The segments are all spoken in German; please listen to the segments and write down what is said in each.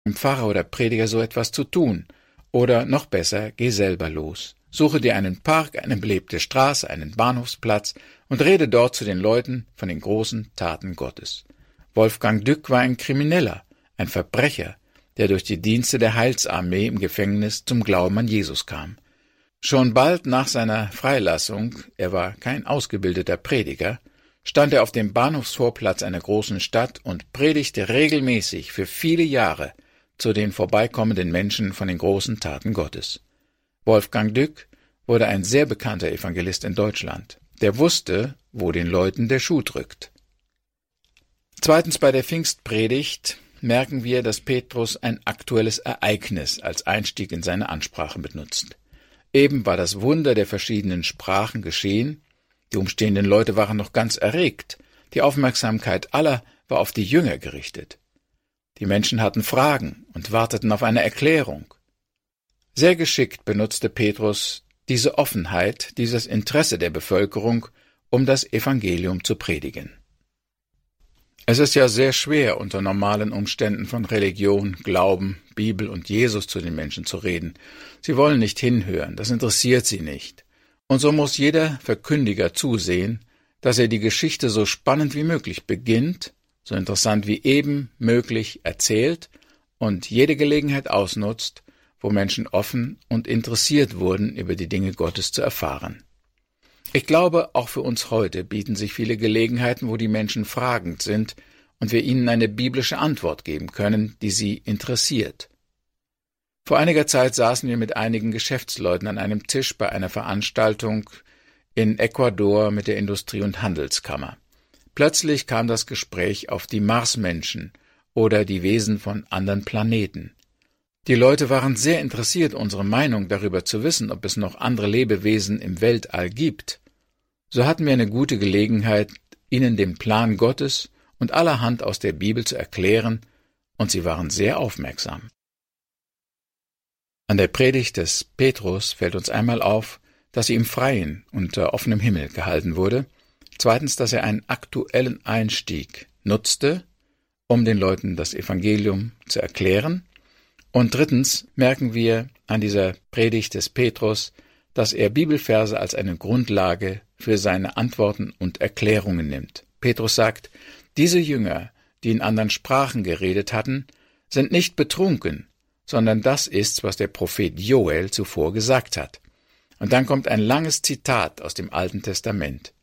dem Pfarrer oder Prediger so etwas zu tun. Oder noch besser, geh selber los. Suche dir einen Park, eine belebte Straße, einen Bahnhofsplatz und rede dort zu den Leuten von den großen Taten Gottes. Wolfgang Dück war ein Krimineller, ein Verbrecher, der durch die Dienste der Heilsarmee im Gefängnis zum Glauben an Jesus kam. Schon bald nach seiner Freilassung, er war kein ausgebildeter Prediger, stand er auf dem Bahnhofsvorplatz einer großen Stadt und predigte regelmäßig für viele Jahre zu den vorbeikommenden Menschen von den großen Taten Gottes. Wolfgang Dück wurde ein sehr bekannter Evangelist in Deutschland. Der wusste, wo den Leuten der Schuh drückt. Zweitens, bei der Pfingstpredigt merken wir, dass Petrus ein aktuelles Ereignis als Einstieg in seine Ansprache benutzt. Eben war das Wunder der verschiedenen Sprachen geschehen, die umstehenden Leute waren noch ganz erregt, die Aufmerksamkeit aller war auf die Jünger gerichtet. Die Menschen hatten Fragen und warteten auf eine Erklärung. Sehr geschickt benutzte Petrus diese Offenheit, dieses Interesse der Bevölkerung, um das Evangelium zu predigen. Es ist ja sehr schwer, unter normalen Umständen von Religion, Glauben, Bibel und Jesus zu den Menschen zu reden. Sie wollen nicht hinhören, das interessiert sie nicht. Und so muss jeder Verkündiger zusehen, dass er die Geschichte so spannend wie möglich beginnt, so interessant wie eben möglich erzählt und jede Gelegenheit ausnutzt, wo Menschen offen und interessiert wurden, über die Dinge Gottes zu erfahren. Ich glaube, auch für uns heute bieten sich viele Gelegenheiten, wo die Menschen fragend sind und wir ihnen eine biblische Antwort geben können, die sie interessiert. Vor einiger Zeit saßen wir mit einigen Geschäftsleuten an einem Tisch bei einer Veranstaltung in Ecuador mit der Industrie- und Handelskammer. Plötzlich kam das Gespräch auf die Marsmenschen oder die Wesen von anderen Planeten. Die Leute waren sehr interessiert, unsere Meinung darüber zu wissen, ob es noch andere Lebewesen im Weltall gibt. So hatten wir eine gute Gelegenheit, ihnen den Plan Gottes und allerhand aus der Bibel zu erklären, und sie waren sehr aufmerksam. An der Predigt des Petrus fällt uns einmal auf, dass sie im Freien unter offenem Himmel gehalten wurde, zweitens, dass er einen aktuellen Einstieg nutzte, um den Leuten das Evangelium zu erklären, und drittens merken wir an dieser Predigt des Petrus, dass er Bibelverse als eine Grundlage für seine Antworten und Erklärungen nimmt. Petrus sagt, diese Jünger, die in anderen Sprachen geredet hatten, sind nicht betrunken, sondern das ist, was der Prophet Joel zuvor gesagt hat. Und dann kommt ein langes Zitat aus dem Alten Testament.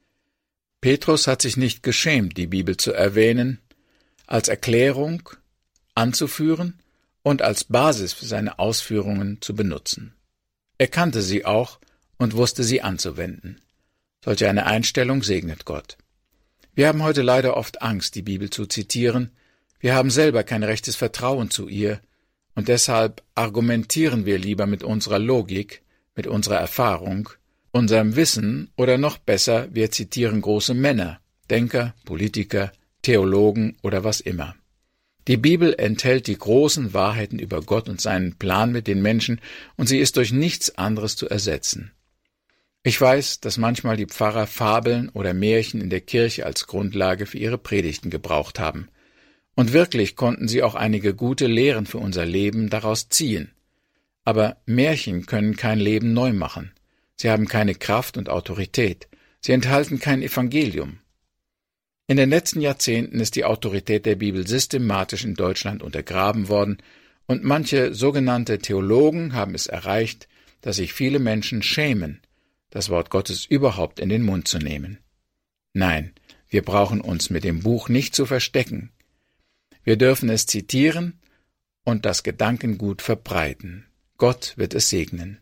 Petrus hat sich nicht geschämt, die Bibel zu erwähnen, als Erklärung anzuführen und als Basis für seine Ausführungen zu benutzen. Er kannte sie auch und wusste sie anzuwenden. Solch eine Einstellung segnet Gott. Wir haben heute leider oft Angst, die Bibel zu zitieren. Wir haben selber kein rechtes Vertrauen zu ihr und deshalb argumentieren wir lieber mit unserer Logik, mit unserer Erfahrung, unserem Wissen oder noch besser, wir zitieren große Männer, Denker, Politiker, Theologen oder was immer. Die Bibel enthält die großen Wahrheiten über Gott und seinen Plan mit den Menschen, und sie ist durch nichts anderes zu ersetzen. Ich weiß, dass manchmal die Pfarrer Fabeln oder Märchen in der Kirche als Grundlage für ihre Predigten gebraucht haben. Und wirklich konnten sie auch einige gute Lehren für unser Leben daraus ziehen. Aber Märchen können kein Leben neu machen. Sie haben keine Kraft und Autorität. Sie enthalten kein Evangelium. In den letzten Jahrzehnten ist die Autorität der Bibel systematisch in Deutschland untergraben worden, und manche sogenannte Theologen haben es erreicht, dass sich viele Menschen schämen, das Wort Gottes überhaupt in den Mund zu nehmen. Nein, wir brauchen uns mit dem Buch nicht zu verstecken. Wir dürfen es zitieren und das Gedankengut verbreiten. Gott wird es segnen.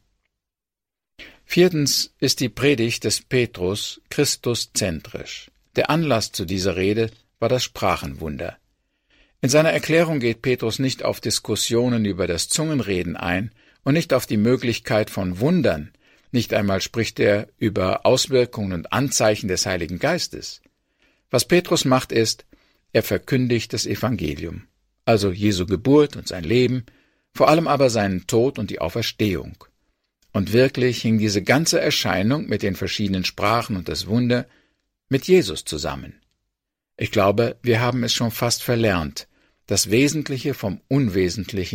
Viertens ist die Predigt des Petrus christuszentrisch. Der Anlass zu dieser Rede war das Sprachenwunder. In seiner Erklärung geht Petrus nicht auf Diskussionen über das Zungenreden ein und nicht auf die Möglichkeit von Wundern. Nicht einmal spricht er über Auswirkungen und Anzeichen des Heiligen Geistes. Was Petrus macht ist, er verkündigt das Evangelium, also Jesu Geburt und sein Leben, vor allem aber seinen Tod und die Auferstehung. Und wirklich hing diese ganze Erscheinung mit den verschiedenen Sprachen und das Wunder mit Jesus zusammen. Ich glaube, wir haben es schon fast verlernt, das Wesentliche vom Unwesentlichen